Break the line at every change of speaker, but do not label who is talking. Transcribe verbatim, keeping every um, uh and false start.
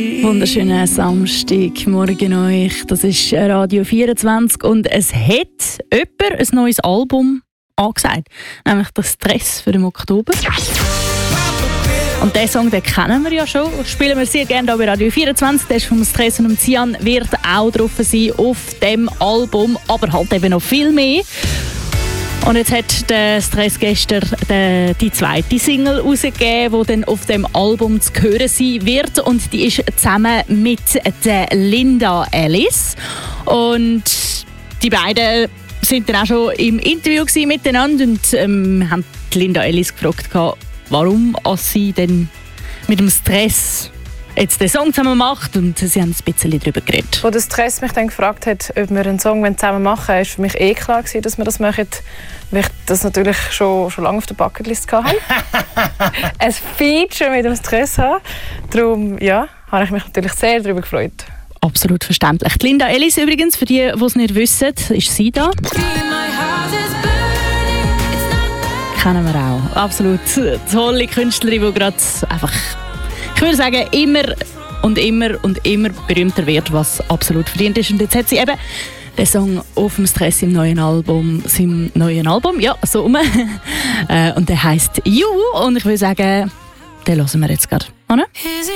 Wunderschönen Samstagmorgen euch. Das ist Radio vierundzwanzig und es hat jemand ein neues Album angesagt, nämlich der Stress für den Oktober. Und diesen Song, den kennen wir ja schon, spielen wir sehr gerne hier bei Radio vierundzwanzig. Der ist vom Stress und Cian, wird auch drauf sein auf dem Album, aber halt eben noch viel mehr. Und jetzt hat der Stress gestern die, die zweite Single rausgegeben, die dann auf dem Album zu hören sein wird. Und die ist zusammen mit der Linda Ellis. Und die beiden sind dann auch schon im Interview miteinander. Und ähm, wir haben die Linda Ellis gefragt, warum sie denn mit dem Stress jetzt den Song zusammen macht, und sie haben ein bisschen darüber geredet.
Als der Stress mich dann gefragt hat, ob wir einen Song zusammen machen wollen, war für mich eh klar, dass wir das machen, weil ich das natürlich schon, schon lange auf der Bucketlist hatte. Ein Feature mit dem Stress haben. Darum ja, habe ich mich natürlich sehr darüber gefreut.
Absolut verständlich. Die Linda Ellis übrigens, für die, die es nicht wissen, ist sie da. Kennen wir auch. Absolut tolle Künstlerin, die gerade einfach, ich würde sagen, immer und immer und immer berühmter wird, was absolut verdient ist. Und jetzt hat sie eben den Song auf dem Stress im neuen Album, seinem neuen Album, ja, so rum. Und der heisst «You». Und ich würde sagen, den hören wir jetzt gerade, oder?